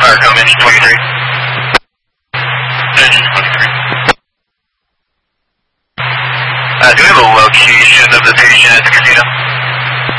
Come engine 23. Engine 23. Do we have a location of the patient at the casino?